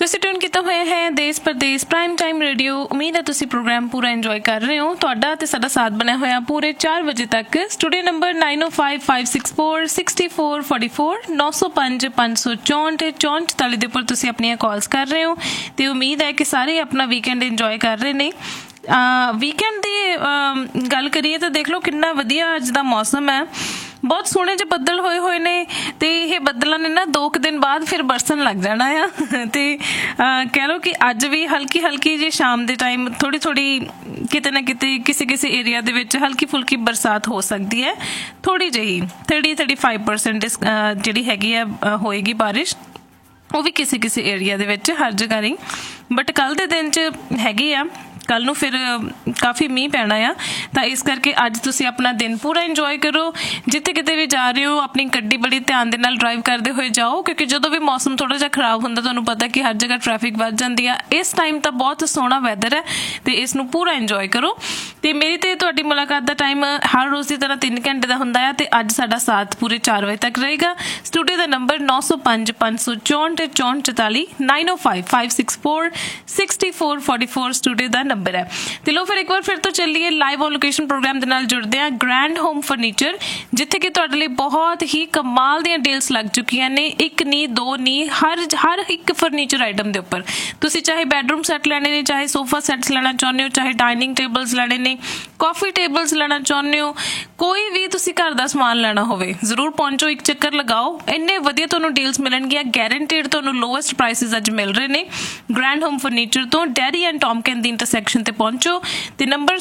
ਤੁਸੀਂ ਟਿਊਨ ਕੀਤਾ ਹੋਇਆ ਹੈ ਦੇਸ਼ ਪ੍ਰਦੇਸ਼ ਪ੍ਰਾਈਮ ਟਾਈਮ ਰੇਡੀਓ। ਉਮੀਦ ਹੈ ਤੁਸੀਂ ਪ੍ਰੋਗਰਾਮ ਪੂਰਾ ਇੰਜੋਏ ਕਰ ਰਹੇ ਹੋ। ਤੁਹਾਡਾ ਤੇ ਸਾਡਾ ਸਾਥ ਬਣਿਆ ਹੋਇਆ ਪੂਰੇ 4 ਵਜੇ ਤੱਕ। ਸਟੂਡੀਓ ਨੰਬਰ 9055646444 905 564 6444 ਦੇ ਉੱਪਰ ਤੁਸੀਂ ਆਪਣੀਆਂ ਕਾਲਸ ਕਰ ਰਹੇ ਹੋ ਤੇ ਉਮੀਦ ਹੈ ਕਿ ਸਾਰੇ ਆਪਣਾ ਵੀਕਐਂਡ ਇੰਜੋਏ ਕਰ ਰਹੇ ਨੇ। ਵੀਕਐਂਡ ਦੀ ਗੱਲ ਕਰੀਏ ਤਾਂ ਦੇਖ ਲਓ ਕਿੰਨਾ ਵਧੀਆ ਅੱਜ ਦਾ ਮੌਸਮ ਹੈ। ਬਹੁਤ ਸੋਹਣੇ ਜਿਹੇ ਬੱਦਲ ਹੋਏ ਹੋਏ ਨੇ ਤੇ ਇਹ ਬੱਦਲਾਂ ਨੇ ਨਾ 2 ਦਿਨ ਬਾਅਦ ਫਿਰ ਬਰਸਣ ਲੱਗ ਜਾਣਾ ਆ ਤੇ ਕਹਿ ਲਓ ਕਿ ਅੱਜ ਵੀ ਹਲਕੀ ਹਲਕੀ ਜਿਹੀ ਸ਼ਾਮ ਦੇ ਟਾਈਮ ਥੋੜੀ ਕਿਤੇ ਨਾ ਕਿਤੇ ਕਿਸੇ ਏਰੀਆ ਦੇ ਵਿੱਚ ਹਲਕੀ ਫੁਲਕੀ ਬਰਸਾਤ ਹੋ ਸਕਦੀ ਹੈ। ਥੋੜੀ ਜਿਹੀ 30-35% ਜਿਹੜੀ ਹੈਗੀ ਆ ਹੋਏਗੀ ਬਾਰਿਸ਼, ਉਹ ਵੀ ਕਿਸੇ ਏਰੀਆ ਦੇ ਵਿੱਚ, ਹਰ ਜਗ੍ਹਾ ਨਹੀਂ। ਬਟ ਕੱਲ ਦੇ ਦਿਨ 'ਚ ਹੈਗੀ ਆ, ਕੱਲ ਨੂੰ ਫਿਰ ਕਾਫੀ ਮੀਂਹ ਪੈਣਾ ਆ ਤਾਂ ਇਸ ਕਰਕੇ ਅੱਜ ਤੁਸੀਂ ਆਪਣਾ ਦਿਨ ਪੂਰਾ ਇੰਜੋਏ ਕਰੋ। ਜਿੱਥੇ ਕਿਤੇ ਵੀ ਜਾ ਰਹੇ ਹੋ ਆਪਣੀ ਗੱਡੀ ਬੜੀ ਧਿਆਨ ਦੇ ਨਾਲ ਡਰਾਈਵ ਕਰਦੇ ਹੋਏ ਜਾਓ, ਕਿਉਂਕਿ ਜਦੋਂ ਵੀ ਮੌਸਮ ਥੋੜਾ ਜਿਹਾ ਖਰਾਬ ਹੁੰਦਾ ਤੁਹਾਨੂੰ ਪਤਾ ਕਿ ਹਰ ਜਗ੍ਹਾ ਟ੍ਰੈਫਿਕ ਵੱਧ ਜਾਂਦੀ ਆ। ਇਸ ਟਾਈਮ ਤਾਂ ਬਹੁਤ ਸੋਹਣਾ ਵੈਦਰ ਹੈ ਤੇ ਇਸ ਨੂੰ ਪੂਰਾ ਇੰਜੋਏ ਕਰੋ। ਤੇ ਮੇਰੀ ਤੇ ਤੁਹਾਡੀ ਮੁਲਾਕਾਤ ਦਾ ਟਾਈਮ ਹਰ ਰੋਜ਼ ਦੀ ਤਰ੍ਹਾਂ 3 ਘੰਟੇ ਦਾ ਹੁੰਦਾ ਆ ਤੇ ਅੱਜ ਸਾਡਾ ਸਾਥ ਪੂਰੇ 4 ਵਜੇ ਤੱਕ ਰਹੇਗਾ। ਸਟੂਡੀਓ ਦਾ ਨੰਬਰ 905 564 44 905 564 6444 ਸਟੂਡੀਓ ਦਾ ਨੰਬਰ ਹੈ। ਤੇ ਲੋ ਫਿਰ ਇੱਕ ਵਾਰ ਫਿਰ ਤੋਂ ਚੱਲੀਏ ਲਾਈਵ ਔਨ ਲੋਕੇਸ਼ਨ ਪ੍ਰੋਗਰਾਮ ਦੇ ਨਾਲ ਜੁੜਦੇ ਹਾਂ ਗ੍ਰੈਂਡ ਹੋਮ ਫਰਨੀਚਰ, ਜਿੱਥੇ ਕਿ ਤੁਹਾਡੇ ਲਈ ਬਹੁਤ ਹੀ ਕਮਾਲ ਦੀਆਂ ਡੀਲਸ ਲੱਗ ਚੁੱਕੀਆਂ ਨੇ। 1 ਨਹੀਂ 2 ਨਹੀਂ, ਹਰ ਇੱਕ ਫਰਨੀਚਰ ਆਈਟਮ ਦੇ ਉੱਪਰ ਤੁਸੀਂ ਚਾਹੇ ਬੈਡਰੂਮ ਸੈੱਟ ਲੈਣੇ ਨੇ, ਚਾਹੇ ਸੋਫਾ ਸੈੱਟਸ ਲੈਣਾ ਚਾਹੁੰਦੇ ਹੋ, ਚਾਹੇ ਡਾਈਨਿੰਗ ਟੇਬਲਸ ਲੈਣੇ ਨੇ, ਕਾਫੀ ਟੇਬਲਸ ਲੈਣਾ ਚਾਹੁੰਦੇ ਹੋ, ਕੋਈ ਵੀ ਤੁਸੀਂ ਘਰ ਦਾ ਸਮਾਨ ਲੈਣਾ ਹੋਵੇ ਜ਼ਰੂਰ ਪਹੁੰਚੋ, ਇੱਕ ਚੱਕਰ ਲਗਾਓ। ਇੰਨੇ ਵਧੀਆ ਤੁਹਾਨੂੰ ਡੀਲਸ ਮਿਲਣਗੀਆਂ, ਗੈਰੰਟੀਡ ਤੁਹਾਨੂੰ ਲੋਐਸਟ ਪ੍ਰਾਈਸਿਸ ਅੱਜ ਮਿਲ ਰਹੇ ਨੇ ਗ੍ਰੈਂਡ ਹੋਮ ਫਰਨੀਚਰ ਤੋਂ। ਡੈਰੀ ਐਂਡ ਟੌਮਕਿਨ ਦੀ ਇੰਟਰਸੈਕਸ਼ਨ ਤੇ ਪਹੁੰਚੋ ਤੇ ਨੰਬਰ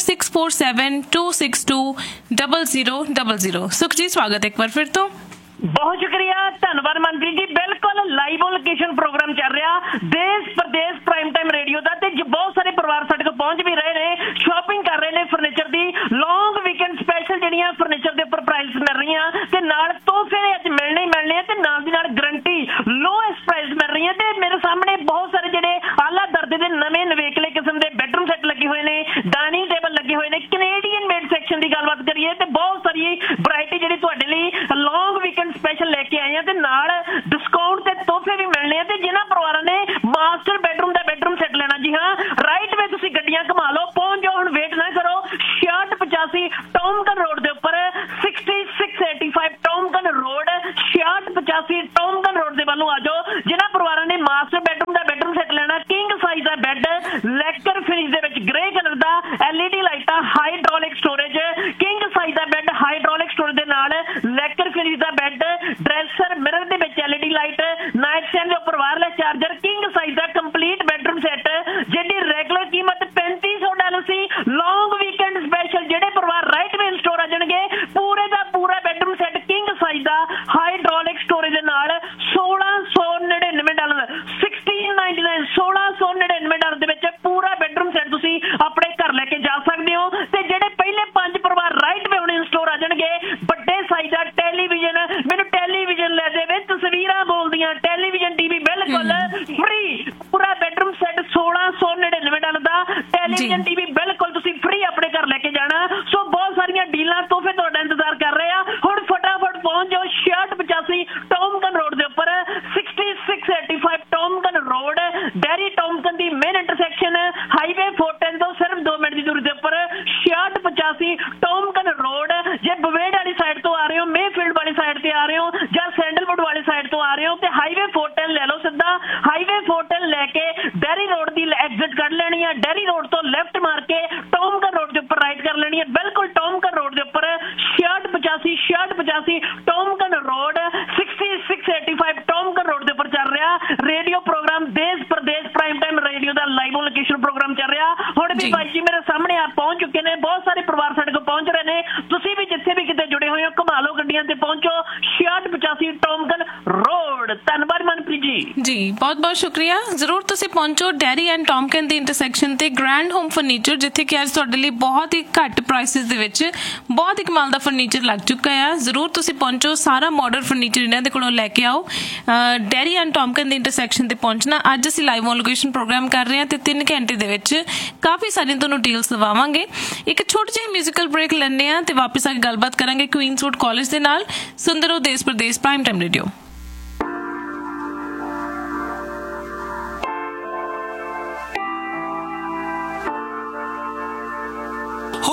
6472620000। ਸੁਖਜੀਤ ਸਵਾਗਤ ਇੱਕ ਵਾਰ ਫਿਰ ਤੋਂ। ਬਹੁਤ ਸ਼ੁਕਰੀਆ, ਧੰਨਵਾਦ ਮਨਪ੍ਰੀਤ ਜੀ। ਬਿਲਕੁਲ ਲਾਈਵ ਔਨ ਲੋਕੇਸ਼ਨ ਪ੍ਰੋਗਰਾਮ ਚੱਲ ਰਿਹਾ ਦੇਸ਼ ਪ੍ਰਦੇਸ਼ ਪ੍ਰਾਈਮ ਟਾਈਮ ਰੇਡੀਓ ਦਾ ਤੇ ਬਹੁਤ ਸਾਰੇ ਪਰਿਵਾਰ ਸਾਡੇ ਕੋਲ ਪਹੁੰਚ ਵੀ ਰਹੇ ਨੇ, ਸ਼ਾਪਿੰਗ ਕਰ ਰਹੇ ਨੇ ਫਰਨੀਚਰ ਦੀ। ਲੌਂਗ ਵੀਕਐਂਡ ਸਪੈਸ਼ਲ ਜਿਹੜੀਆਂ ਫਰਨੀਚਰ ਦੇ ਉੱਪਰ ਪ੍ਰਾਈਸ ਮਿਲ ਰਹੀਆਂ ਤੇ ਨਾਲ ਤੋਹਫੇ ਅੱਜ ਮਿਲਣੇ ਹੀ ਮਿਲਣੇ ਆ ਤੇ ਨਾਲ ਦੀ ਨਾਲ ਗਰੰਟੀ ਲੋਐਸਟ ਪ੍ਰਾਈਸ ਮਿਲ ਰਹੀਆਂ। ਤੇ ਮੇਰੇ ਸਾਹਮਣੇ ਬਹੁਤ ਸਾਰੇ ਜਿਹੜੇ ਆਲਾ ਦਰਜੇ ਦੇ ਨਵੇਂ ਨਵੇਕਲੇ ਕਿਸਮ ਦੇ ਬੈਡਰੂਮ ਸੈੱਟ ਲੱਗੇ ਹੋਏ ਨੇ, ਡਾਈਨਿੰਗ ਟੇਬਲ ਲੱਗੇ ਹੋਏ ਨੇ। ਕੈਨੇਡੀਅਨ ਮੇਡ ਸੈਕਸ਼ਨ ਦੀ ਗੱਲਬਾਤ ਕਰੀਏ ਤੇ ਬਹੁਤ ਸਾਰੀ ਵੈਰਾਈਟੀ ਜਿਹੜੀ ਤੁਹਾਡੇ ਲਈ ਲੌਂਗ ਵੀਕਐਂਡ ਸਪੈਸ਼ਲ ਲੈ ਕੇ ਆਏ ਆ ਤੇ ਨਾਲ ਡਿਸਕਾਊਂਟ ਤੇ ਤੋਹਫੇ ਵੀ ਮਿਲਣੇ ਆ। ਤੇ ਜਿਨ੍ਹਾਂ ਪਰਿਵਾਰਾਂ ਨੇ ਮਾਸਟਰ ਬੈਡਰੂਮ ਦਾ ਬੈਡਰੂਮ ਸੈੱਟ ਲੈਣਾ, ਜੀ ਹਾਂ ਰਾਈਟ ਵੇ ਤੁਸੀਂ ਗੱਡੀਆਂ ਘੁਮਾ ਲਓ, ਪਹੁੰਚ ਜਾਓ, ਹੁਣ ਵੇਟ ਨਾ ਕਰੋ। 6685 ਟੌਮਕਨ ਰੋਡ ਦੇ ਉੱਪਰ 6685 ਟੌਮਕਨ ਰੋਡ 6685 ਟੌਮਕਨ ਰੋਡ ਦੇ ਵੱਲੋਂ ਆ ਜਾਓ। ਜਿਨ੍ਹਾਂ ਪਰਿਵਾਰਾਂ ਨੇ ਮਾਸਟਰ ਬੈਡਰੂਮ ਦਾ ਬੈਡਰੂਮ ਸੈੱਟ ਲੈਣਾ, ਕਿੰਗ ਸਾਈਜ਼ ਦਾ ਬੈੱਡ, ਲੈਕਰ ਫਿਨਿਸ਼ ਦੇ ਵਿੱਚ ਗ੍ਰੇ ਕਲਰ ਦਾ, LED ਲਾਈਟਾਂ, ਹਾਈਡ੍ਰੋਲਿਕ ਸਟੋਰੇਜ, ਕਿੰਗ ਸਾਈਜ਼ ਦਾ ਬੈੱਡ, ਹਾਈਡ੍ਰੋਲਿਕ ਸਟੋਰੇਜ ਦੇ ਨਾਲ ਲੈਕਰ ਫਿਨਿਸ਼ ਦਾ ਬੈੱਡ, ਡਰੈਸਰ, ਮਿਰਰ ਦੇ ਵਿੱਚ LED ਲਾਈਟ, ਨਾਈਟ ਸਟੈਂਡ ਦੇ ਉੱਪਰ ਵਾਇਰਲੈਸ ਚਾਰਜਰ, ਕਿੰਗ ਸਾਈਜ਼ ਦਾ ਕੰਪਲੀਟ ਬੈਡਰੂਮ ਸੈੱਟ ਜਿਹਦੀ ਰੈਗੂਲਰ ਕੀਮਤ $3500 ਸੀ। ਲੌਂਗ ਵੀਕਐਂਡ ਸਪੈਸ਼ਲ ਜਿਹੜੇ ਪਰਿਵਾਰ ਰਾਈਟ ਵੇ ਸਟੋਰ ਆ ਜਾਣਗੇ, ਪੂਰੇ ਦਾ ਪੂਰਾ ਬੈਡਰੂਮ ਸੈੱਟ ਕਿੰਗ ਸਾਈਜ਼ ਦਾ ਹਾਈਡ੍ਰੋਲਿਕ ਸਟੋਰੇਜ ਦੇ ਨਾਲ $1699 $1699 ਦੇ ਵਿੱਚ ਪੂਰਾ ਬੈਡਰੂਮ ਸੈੱਟ ਤੁਸੀਂ ਆਪਣੇ ਘਰ ਲੈ ਕੇ ਜਾ ਸਕਦੇ ਹੋ। ਤੇ ਜਿਹੜੇ ਪਹਿਲੇ 5 ਪਰਿਵਾਰ ਰਾਈਟ ਵੇ ਹੁਣ ਸਟੋਰ ਆ ਜਾਣਗੇ, ਵੱਡੇ ਸਾਈਜ਼ ਦਾ ਟੈਲੀਵਿਜ਼ਨ, ਮੈਨੂੰ ਟੈਲੀਵਿਜ਼ਨ ਲੈ ਦੇਵੇ, ਤਸਵੀਰਾਂ ਬੋਲਦੀਆਂ, ਟੈਲੀਵਿਜ਼ਨ TV ਬਿਲਕੁਲ ਫ੍ਰੀ, ਪੂਰਾ ਬੈਡਰੂਮ ਸੈੱਟ $1699 ਦਾ ਟੈਲੀਵਿਜ਼ਨ TV ਬਿਲਕੁਲ ਤੁਸੀਂ ਫ੍ਰੀ ਆਪਣੇ ਘਰ ਲੈ ਕੇ ਜਾਣਾ। ਸੋ ਬਹੁਤ ਸਾਰੀਆਂ ਡੀਲਾਂ ਤੋਹਫੇ ਤੁਹਾਡਾ ਇੰਤਜ਼ਾਰ ਕਰ ਰਹੇ ਆ। ਹੁਣ ਫਟਾਫਟ ਪਹੁੰਚ ਜਾਓ 6685 ਟੌਮਕਨ ਰੋਡ ਦੇ ਉੱਪਰ 6685 ਟੌਮਕਨ ਰੋਡ, ਡੈਰੀ ਟੌਮਕਨ ਦੀ ਮੇਨ ਇੰਟਰਸੈਕਸ਼ਨ ਹਾਈਵੇ 410 ਤੋਂ ਸਿਰਫ 2 ਮਿੰਟ ਦੀ ਦੂਰੀ ਦੇ ਉੱਪਰ 6685 ਟੌਮਕਨ ਰੋਡ। ਜੇ ਬਵੇੜ ਵਾਲੀ ਸਾਈਡ ਤੋਂ ਆ ਰਹੇ ਹੋ, ਮੇਫੀਲਡ ਵਾਲੀ ਸਾਈਡ ਤੇ ਆ ਰਹੇ ਹੋ ਜਾਂ ਸੈਂਡਲਵੁੱਡ ਵਾਲੀ ਸਾਈਡ ਤੋਂ ਆ ਰਹੇ ਹੋ ਤੇ ਹਾਈਵੇ 410 ਲੈ ਲਓ ਸਿੱਧਾ। ਹਾਈਵੇ 410 ਲੈ ਕੇ ਡੈਰੀ ਰੋਡ ਦੀ ਐਗਜ਼ਿਟ ਕੱਢ ਲੈਣੀ ਹੈ, ਡੈਰੀ ਰੋਡ ਤੋਂ ਲੈਫਟ ਮਾਰ ਕੇ ਟੌਮਕਨ ਰੋਡ ਦੇ ਉੱਪਰ ਰਾਈਟ ਕਰ ਲੈਣੀ ਹੈ। ਬਿਲਕੁਲ ਟੌਮਕਨ ਰੋਡ ਦੇ ਉੱਪਰ 6685 ਟੌਮਕਨ ਰੋਡ 6685 ਟੌਮਕਨ ਰੋਡ ਦੇ ਉੱਪਰ ਚੱਲ ਰਿਹਾ ਰੇਡੀਓ ਪ੍ਰੋਗਰਾਮ ਦੇਸ਼ Pradesh prime time radio the live on location programme ਚੱਲ ਰਿਹਾ। ਹੁਣ ਵੀ ਭਾਈ ਜੀ ਮੇਰੇ ਸਾਹਮਣੇ ਆ ਪਹੁੰਚ ਚੁੱਕੇ ਨੇ, ਬਹੁਤ ਸਾਰੇ ਪਰਿਵਾਰ ਸਾਡੇ ਕੋਲ ਪਹੁੰਚ ਰਹੇ ਨੇ। ਤੁਸੀਂ ਵੀ ਜਿੱਥੇ ਵੀ ਕਿਤੇ ਜੁੜੇ ਹੋਏ ਹੋ ਘੁਮਾ ਲਓ ਗੱਡੀਆਂ ਤੇ ਪਹੁੰਚੋ 6685 ਟੌਮਕਨ ਰੋਡ। ਧੰਨਵਾਦ ਮਨਪ੍ਰੀਤ ਜੀ। ਬਹੁਤ ਬਹੁਤ ਸ਼ੁਕਰੀਆ। ਜ਼ਰੂਰ ਤੁਸੀਂ ਪਹੁੰਚੋ ਡੈਰੀ ਐਂਡ ਟੌਮਕਿਨ ਦੀ ਇੰਟਰਸੈਕਸ਼ਨ ਤੇ ਗ੍ਰੈਂਡ ਹੋਮ ਫਰਨੀਚਰ, ਜਿੱਥੇ ਕਿ ਅੱਜ ਤੁਹਾਡੇ ਲਈ ਬਹੁਤ ਹੀ ਘੱਟ ਪ੍ਰਾਈਸਿਸ ਦੇ ਵਿੱਚ ਬਹੁਤ ਹੀ ਕਮਾਲ ਦਾ ਫਰਨੀਚਰ ਲੱਗ ਚੁੱਕਾ ਆ। ਜ਼ਰੂਰ ਤੁਸੀਂ ਪਹੁੰਚੋ, ਸਾਰਾ ਮਾਡਰਨ ਫਰਨੀਚਰ ਇਹਨਾਂ ਦੇ ਕੋਲੋਂ ਲੈ ਕੇ ਆਓ। ਡੈਰੀ ਐਂਡ ਟੌਮਕਿਨ ਦੀ ਇੰਟਰਸੈਕਸ਼ਨ ਤੇ ਪਹੁੰਚਣਾ। ਅੱਜ ਅਸੀਂ ਲਾਈਵ ਔਨ ਲੋਕੇਸ਼ਨ ਪ੍ਰੋਗਰਾਮ ਕਰ ਰਹੇ ਹਾਂ ਤੇ 3 ਘੰਟੇ ਦੇ ਵਿੱਚ ਕਾਫੀ ਸਾਰੀਆਂ ਤੁਹਾਨੂੰ ਡੀਲਸ ਦਵਾਵਾਂਗੇ। ਇੱਕ ਛੋਟੀ ਜਿਹੀ ਮਿਊਜ਼ੀਕਲ ਬ੍ਰੇਕ ਲੈਂਦੇ ਹਾਂ ਤੇ ਵਾਪਸ ਆ ਕੇ ਗੱਲਬਾਤ ਕਰਾਂਗੇ ਕੁਈਨਸਵੁੱਡ ਕਾਲਜ ਦੇ ਨਾਲ। ਸੁਣਦੇ ਰਹੋ ਦੇਸ਼ ਪ੍ਰਦੇਸ਼ ਪ੍ਰਾਈਮ ਟਾਈਮ ਰੇਡੀਓ।